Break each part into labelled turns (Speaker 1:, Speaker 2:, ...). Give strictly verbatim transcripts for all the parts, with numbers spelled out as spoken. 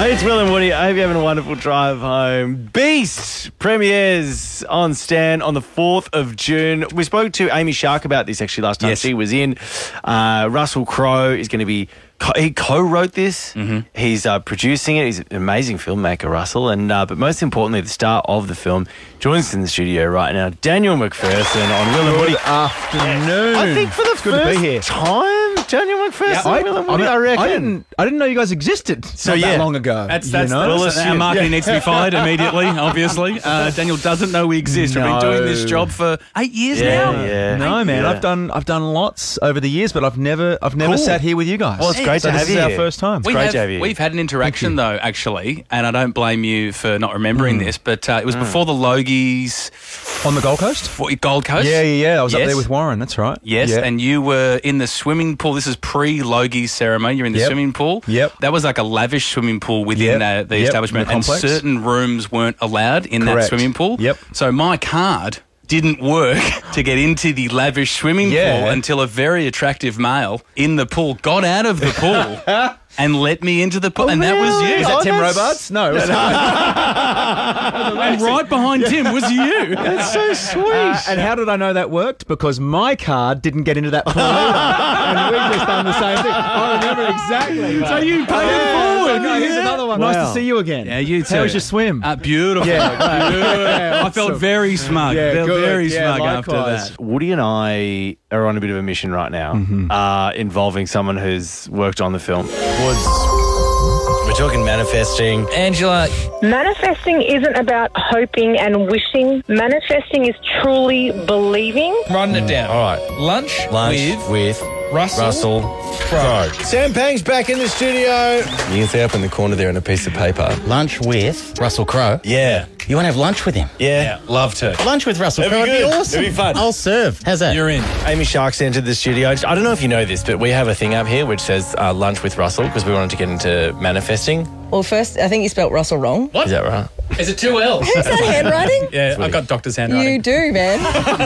Speaker 1: It's Will and Woody. I hope you're having a wonderful drive home. Beast premieres on Stan on the fourth of June. We spoke to Amy Shark about this actually last time
Speaker 2: Yes.
Speaker 1: she was in. Uh, Russell Crowe is going to be... Co- he co-wrote this. Mm-hmm. He's uh, producing it. He's an amazing filmmaker, Russell. And uh, but most importantly, the star of the film joins us in the studio right now, Daniel McPherson on Will and Woody.
Speaker 3: Good afternoon.
Speaker 1: I think for the
Speaker 3: It's good to be
Speaker 1: first
Speaker 3: here.
Speaker 1: time, Daniel McPherson
Speaker 3: I,
Speaker 1: on Will and
Speaker 3: I,
Speaker 1: Woody, I,
Speaker 3: mean,
Speaker 1: reckon.
Speaker 3: I didn't. I didn't know you guys existed.
Speaker 1: So,
Speaker 3: not
Speaker 1: yeah.
Speaker 3: that long ago.
Speaker 2: That's that's,
Speaker 3: you know?
Speaker 2: that's
Speaker 1: We'll
Speaker 2: our
Speaker 1: assume-
Speaker 2: marketing needs to be fired immediately. Obviously, uh, Daniel doesn't know we exist. We've been doing this
Speaker 3: No.
Speaker 2: job for eight years
Speaker 1: Yeah,
Speaker 2: now.
Speaker 1: yeah.
Speaker 3: No, man.
Speaker 1: Yeah.
Speaker 3: I've done. I've done lots over the years, but I've never. I've never
Speaker 2: Cool.
Speaker 3: sat here with you guys.
Speaker 1: Well, it's great
Speaker 3: so
Speaker 1: to
Speaker 3: this
Speaker 1: have
Speaker 3: is
Speaker 1: you
Speaker 3: our
Speaker 1: here.
Speaker 3: first time.
Speaker 2: We
Speaker 1: great
Speaker 2: have,
Speaker 1: to have you.
Speaker 2: we've had an interaction though, actually, and I don't blame you for not remembering
Speaker 3: Mm.
Speaker 2: this, but uh, it was before the Logies
Speaker 3: On the Gold Coast.
Speaker 2: for Gold Coast.
Speaker 3: Yeah, yeah, yeah. I was up
Speaker 2: Yes.
Speaker 3: there with Warren. That's right.
Speaker 2: Yes,
Speaker 3: Yeah.
Speaker 2: and you were in the swimming pool. This is pre-Logies ceremony. You're in the
Speaker 3: Yep.
Speaker 2: swimming pool.
Speaker 3: Yep.
Speaker 2: That was like a lavish swimming pool within
Speaker 3: Yep.
Speaker 2: uh, the
Speaker 3: Yep.
Speaker 2: establishment,
Speaker 3: The
Speaker 2: and
Speaker 3: complex.
Speaker 2: certain rooms weren't allowed in that
Speaker 3: Correct.
Speaker 2: swimming pool.
Speaker 3: Yep.
Speaker 2: So my card didn't work to get into the lavish swimming
Speaker 3: Yeah.
Speaker 2: pool until a very attractive male in the pool got out of the pool and let me into the pool, and that was you.
Speaker 3: Is that
Speaker 1: Oh,
Speaker 3: Tim
Speaker 1: that's-
Speaker 3: Robards? No. It was
Speaker 2: And right behind Tim was you.
Speaker 1: That's so sweet.
Speaker 3: Uh, and how did I know that worked? Because my card didn't get into that pool either. And we just done the same thing. I remember exactly.
Speaker 2: So you paid it
Speaker 3: Yeah,
Speaker 2: forward.
Speaker 3: no, here's
Speaker 2: Yeah.
Speaker 3: another one.
Speaker 1: Wow.
Speaker 3: Nice to see you again.
Speaker 2: Yeah, you too.
Speaker 3: How was your swim?
Speaker 2: Uh, beautiful.
Speaker 3: Yeah.
Speaker 2: Beautiful.
Speaker 3: Yeah,
Speaker 2: I felt
Speaker 3: awesome.
Speaker 2: very smug.
Speaker 3: Yeah,
Speaker 2: Felt
Speaker 3: good.
Speaker 2: very
Speaker 3: Yeah,
Speaker 2: smug after
Speaker 3: likewise.
Speaker 2: that.
Speaker 1: Woody and I are on a bit of a mission right now,
Speaker 3: Mm-hmm.
Speaker 1: uh, involving someone who's worked on the film. Woods. We're talking manifesting.
Speaker 2: Angela,
Speaker 4: Manifesting isn't about hoping and wishing. Manifesting is truly believing.
Speaker 5: Writing it down.
Speaker 1: All right.
Speaker 5: Lunch,
Speaker 1: Lunch
Speaker 5: with
Speaker 1: with
Speaker 5: Russell,
Speaker 1: Russell Crowe.
Speaker 6: Sam Pang's back in the studio.
Speaker 7: You can see up in the corner there on a piece of paper.
Speaker 8: Lunch with Russell Crowe.
Speaker 1: Yeah.
Speaker 8: You want to have lunch with him?
Speaker 1: Yeah.
Speaker 5: love to.
Speaker 8: Lunch with Russell
Speaker 1: That'd
Speaker 8: Crowe
Speaker 1: be
Speaker 8: would be
Speaker 1: good.
Speaker 8: awesome.
Speaker 1: It'd be fun.
Speaker 8: I'll serve. How's that?
Speaker 5: You're in.
Speaker 1: Amy Shark's entered the studio. I don't know if you know this, but we have a thing up here which says uh, lunch with Russell because we wanted to get into manifesting.
Speaker 9: Well, first, I think you spelt Russell wrong.
Speaker 1: Is that right?
Speaker 5: Is it two L's?
Speaker 9: Is that handwriting?
Speaker 5: Yeah, I've got doctor's handwriting.
Speaker 9: You do, man.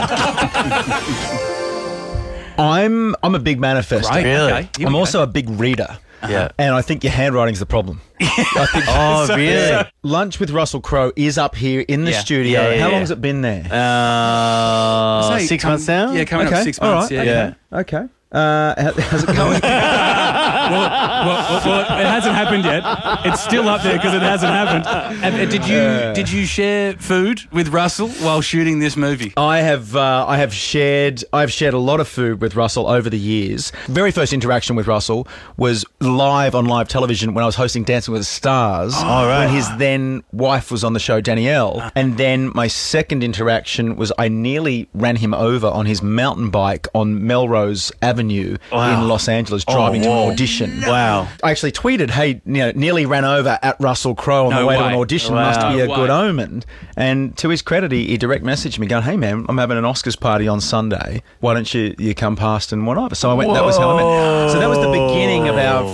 Speaker 3: I'm I'm a big manifester.
Speaker 2: Right,
Speaker 1: Really?
Speaker 2: okay. Here we
Speaker 3: I'm
Speaker 2: go.
Speaker 3: also a big reader.
Speaker 1: Yeah.
Speaker 3: And I think your handwriting's the problem. I think
Speaker 1: Oh, really?
Speaker 3: Lunch with Russell Crowe is up here in the
Speaker 2: Yeah.
Speaker 3: studio.
Speaker 1: Yeah, yeah,
Speaker 3: How
Speaker 1: yeah.
Speaker 3: long's it been there?
Speaker 1: Uh,
Speaker 2: Say,
Speaker 1: six
Speaker 2: come-
Speaker 1: months now?
Speaker 2: Yeah, coming
Speaker 3: okay.
Speaker 2: up six
Speaker 3: All
Speaker 2: months.
Speaker 3: right.
Speaker 2: Yeah.
Speaker 1: Yeah.
Speaker 3: Okay. Uh, how- how's it going?
Speaker 2: well, well, well, it hasn't happened yet. It's still up there because it hasn't happened. Uh, did you did you share food with Russell while shooting this movie?
Speaker 3: I have uh, I have shared I've shared a lot of food with Russell over the years. Very first interaction with Russell was live on live television when I was hosting Dancing with the Stars.
Speaker 1: Oh, right.
Speaker 3: When his then wife was on the show, Danielle. And then my second interaction was I nearly ran him over on his mountain bike on Melrose Avenue
Speaker 1: Wow.
Speaker 3: in Los Angeles, driving to
Speaker 1: whoa.
Speaker 3: an audition.
Speaker 1: Wow.
Speaker 3: I actually tweeted, "Hey, you know, nearly ran over at Russell Crowe on
Speaker 2: No
Speaker 3: the way, to
Speaker 2: way.
Speaker 3: an audition.
Speaker 1: Wow.
Speaker 3: Must be a
Speaker 2: No
Speaker 3: good
Speaker 2: way.
Speaker 3: omen." And to his credit, he, he direct messaged me, going, "Hey, man, I'm having an Oscars party on Sunday. Why don't you you come past and whatever?" So I went. That was how I met. So that was the beginning of our